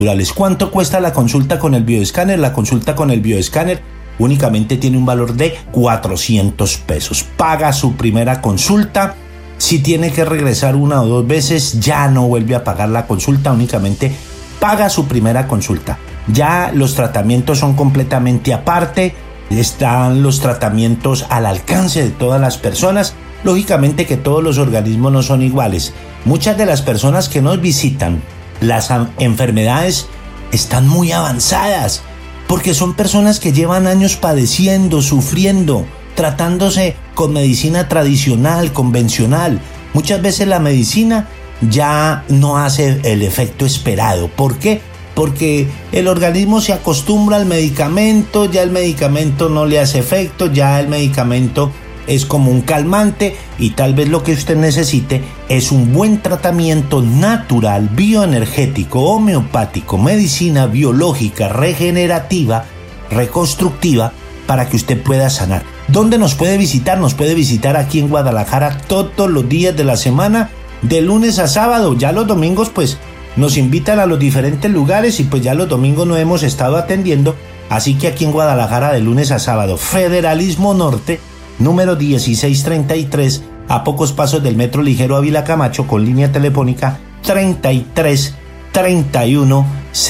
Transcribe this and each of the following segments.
naturales. ¿Cuánto cuesta la consulta con el bioescáner? La consulta con el bioescáner únicamente tiene un valor de 400 pesos. Paga su primera consulta. Si tiene que regresar una o dos veces, ya no vuelve a pagar la consulta, únicamente paga su primera consulta. Ya los tratamientos son completamente aparte, están los tratamientos al alcance de todas las personas. Lógicamente que todos los organismos no son iguales. Muchas de las personas que nos visitan, las enfermedades están muy avanzadas, porque son personas que llevan años padeciendo, sufriendo, tratándose con medicina tradicional, convencional. Muchas veces la medicina ya no hace el efecto esperado. ¿Por qué? Porque el organismo se acostumbra al medicamento, ya el medicamento no le hace efecto, ya el medicamento es como un calmante, y tal vez lo que usted necesite es un buen tratamiento natural, bioenergético, homeopático, medicina biológica, regenerativa, reconstructiva, para que usted pueda sanar. ¿Dónde nos puede visitar? Nos puede visitar aquí en Guadalajara todos los días de la semana, de lunes a sábado. Ya los domingos pues nos invitan a los diferentes lugares, y pues ya los domingos no hemos estado atendiendo, así que aquí en Guadalajara de lunes a sábado. Federalismo Norte, número 1633, a pocos pasos del metro ligero Ávila Camacho, con línea telefónica 33 31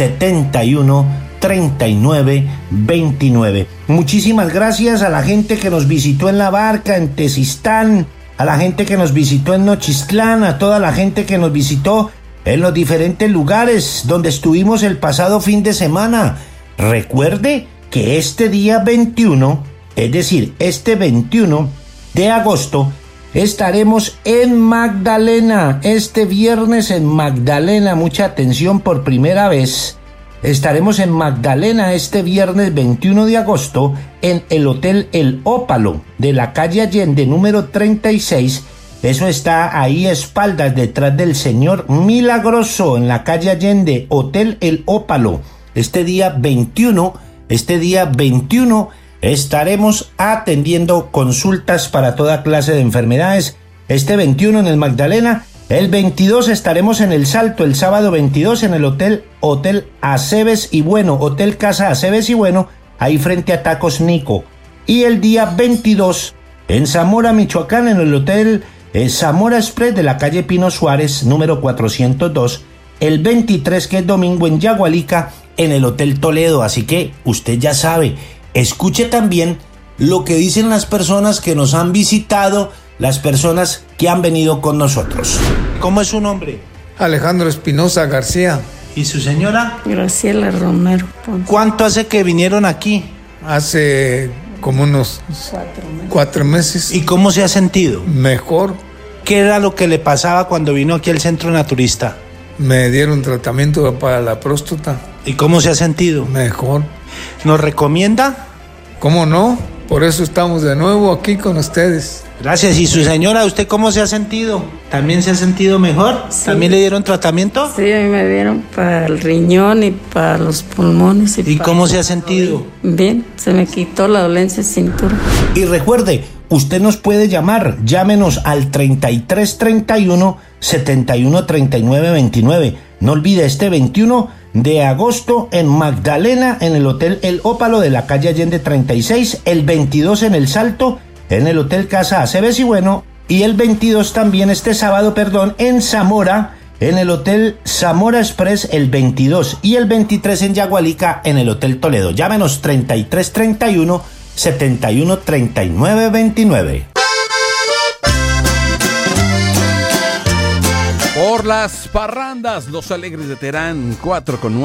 71 39 29. Muchísimas gracias a la gente que nos visitó en La Barca, en Tezistán, a la gente que nos visitó en Nochistlán, a toda la gente que nos visitó en los diferentes lugares donde estuvimos el pasado fin de semana. Recuerde que este día 21, es decir, este 21 de agosto, estaremos en Magdalena, este viernes en Magdalena. Mucha atención, por primera vez estaremos en Magdalena este viernes 21 de agosto en el Hotel El Ópalo de la calle Allende, número 36. Eso está ahí a espaldas, detrás del Señor Milagroso, en la calle Allende, Hotel El Ópalo. Este día 21 estaremos atendiendo consultas para toda clase de enfermedades. Este 21 en el Magdalena. El 22 estaremos en El Salto, el sábado 22 en el Hotel Aceves y Bueno, Hotel Casa Aceves y Bueno, ahí frente a Tacos Nico. Y el día 22 en Zamora, Michoacán, en el Hotel Zamora Express de la calle Pino Suárez, número 402. El 23, que es domingo, en Yagualica, en el Hotel Toledo. Así que usted ya sabe, escuche también lo que dicen las personas que nos han visitado, las personas que han venido con nosotros. ¿Cómo es su nombre? Alejandro Espinosa García. ¿Y su señora? Graciela Romero Ponce. ¿Cuánto hace que vinieron aquí? Hace como unos 4 meses. ¿Y cómo se ha sentido? Mejor. ¿Qué era lo que le pasaba cuando vino aquí al Centro Naturista? Me dieron tratamiento para la próstata. ¿Y cómo se ha sentido? Mejor. ¿Nos recomienda? ¿Cómo no? Por eso estamos de nuevo aquí con ustedes. Gracias. ¿Y su señora, usted cómo se ha sentido? ¿También se ha sentido mejor? Sí. ¿También le dieron tratamiento? Sí, a mí me dieron para el riñón y para los pulmones. ¿Y cómo se ha sentido? Bien, se me quitó la dolencia de cintura. Y recuerde, usted nos puede llamar. Llámenos al 33 31 71 39 29. No olvide, este 21 de agosto en Magdalena, en el Hotel El Ópalo de la calle Allende 36. El 22 en El Salto, en el Hotel Casa Aceves y Bueno. Y el 22 también, este sábado, en Zamora, en el Hotel Zamora Express, el 22. Y el 23 en Yagualica, en el Hotel Toledo. Llámenos 33 31 71 39 29. Por las parrandas, los alegres de Terán, 4 con 9.